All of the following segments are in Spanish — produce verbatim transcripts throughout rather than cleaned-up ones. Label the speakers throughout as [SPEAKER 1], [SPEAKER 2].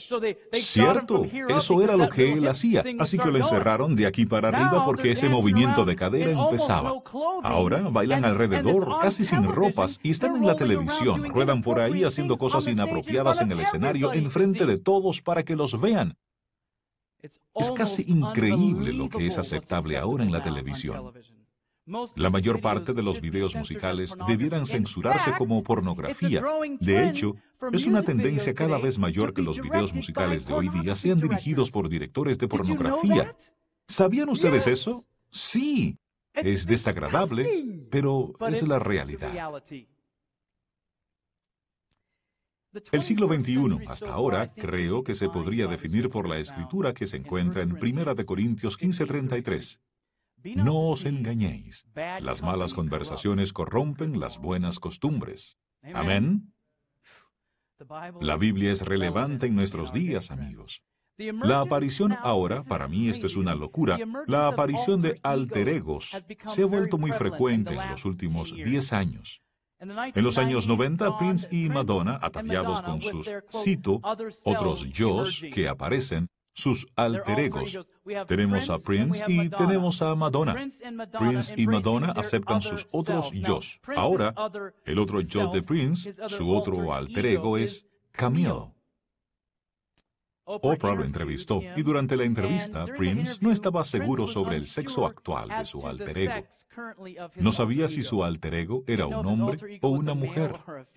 [SPEAKER 1] Cierto, eso era lo que él hacía, así que lo encerraron de aquí para arriba porque ese movimiento de cadera empezaba. Ahora bailan alrededor, casi sin ropas, y están en la televisión, ruedan por ahí haciendo cosas inapropiadas en el escenario enfrente de todos para que los vean. Es casi increíble lo que es aceptable ahora en la televisión. La mayor parte de los videos musicales debieran censurarse como pornografía. De hecho, es una tendencia cada vez mayor que los videos musicales de hoy día sean dirigidos por directores de pornografía. ¿Sabían ustedes eso? Sí. Es desagradable, pero es la realidad. El siglo veintiuno, hasta ahora, creo que se podría definir por la escritura que se encuentra en Primera de Corintios quince treinta y tres. No os engañéis. Las malas conversaciones corrompen las buenas costumbres. Amén. La Biblia es relevante en nuestros días, amigos. La aparición ahora, para mí esto es una locura, la aparición de alter egos se ha vuelto muy frecuente en los últimos diez años. En los años noventa, Prince y Madonna, ataviados con sus, cito, otros yos que aparecen, sus alter egos. Tenemos a Prince y tenemos a Madonna. Prince y Madonna aceptan sus otros yos. Ahora, el otro yo de Prince, su otro alter ego es Camille. Oprah lo entrevistó y durante la entrevista, Prince no estaba seguro sobre el sexo actual de su alter ego. No sabía si su alter ego era un hombre o una mujer.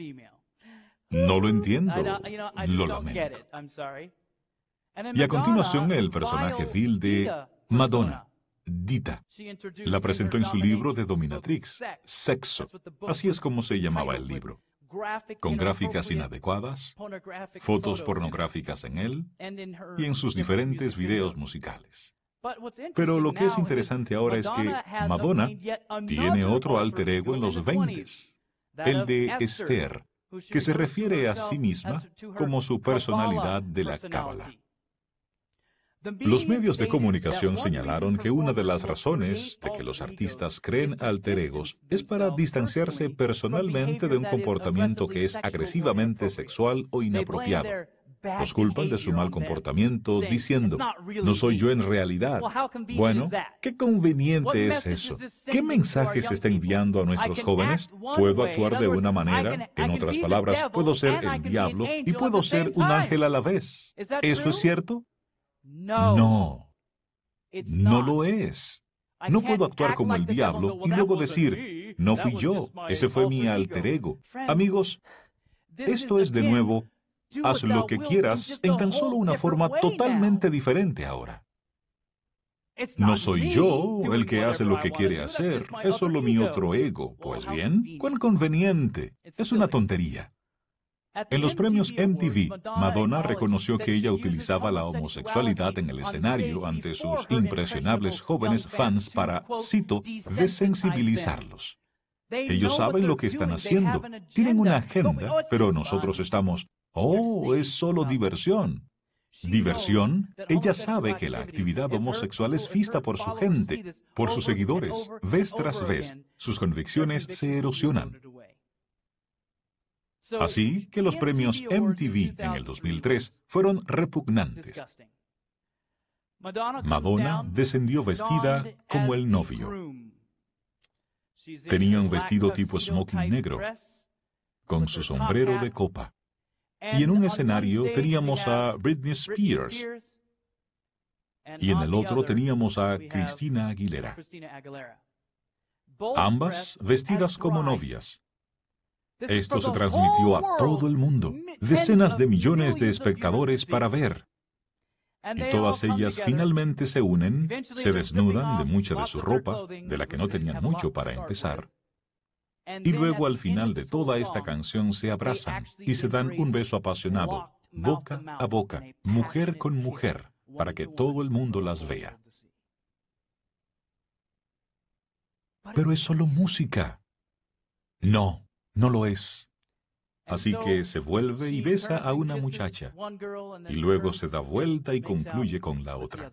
[SPEAKER 1] No lo entiendo, lo lamento. Y a continuación el personaje vil de Madonna, Dita, la presentó en su libro de Dominatrix, Sexo. Así es como se llamaba el libro. Con gráficas inadecuadas, fotos pornográficas en él y en sus diferentes videos musicales. Pero lo que es interesante ahora es que Madonna tiene otro alter ego en los veintes, el de Esther, que se refiere a sí misma como su personalidad de la Cábala. Los medios de comunicación señalaron que una de las razones de que los artistas creen alter egos es para distanciarse personalmente de un comportamiento que es agresivamente sexual o inapropiado. Los culpan de su mal comportamiento diciendo, no soy yo en realidad. Bueno, ¿qué conveniente es eso? ¿Qué mensaje se está enviando a nuestros jóvenes? Puedo actuar de una manera, en otras palabras, puedo ser el diablo y puedo ser un ángel a la vez. ¿Eso es cierto? No, no lo es. No puedo actuar como el diablo y luego decir, no fui yo, ese fue mi alter ego. Amigos, esto es de nuevo, haz lo que quieras en tan solo una forma totalmente diferente ahora. No soy yo el que hace lo que quiere hacer, es solo mi otro ego. Pues bien, cuán conveniente. Es una tontería. En los premios M T V, Madonna reconoció que ella utilizaba la homosexualidad en el escenario ante sus impresionables jóvenes fans para, cito, desensibilizarlos. Ellos saben lo que están haciendo, tienen una agenda, pero nosotros estamos, oh, es solo diversión. ¿Diversión? Ella sabe que la actividad homosexual es vista por su gente, por sus seguidores, vez tras vez. Sus convicciones se erosionan. Así que los premios M T V en el dos mil tres fueron repugnantes. Madonna descendió vestida como el novio. Tenía un vestido tipo smoking negro, con su sombrero de copa. Y en un escenario teníamos a Britney Spears, y en el otro teníamos a Christina Aguilera. Ambas vestidas como novias. Esto se transmitió a todo el mundo, decenas de millones de espectadores para ver. Y todas ellas finalmente se unen, se desnudan de mucha de su ropa, de la que no tenían mucho para empezar, y luego al final de toda esta canción se abrazan y se dan un beso apasionado, boca a boca, mujer con mujer, para que todo el mundo las vea. Pero es solo música. No. No lo es. Así que se vuelve y besa a una muchacha, y luego se da vuelta y concluye con la otra.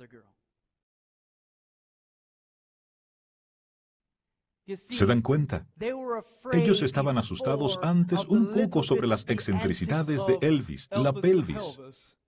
[SPEAKER 1] ¿Se dan cuenta? Ellos estaban asustados antes un poco sobre las excentricidades de Elvis, la pelvis.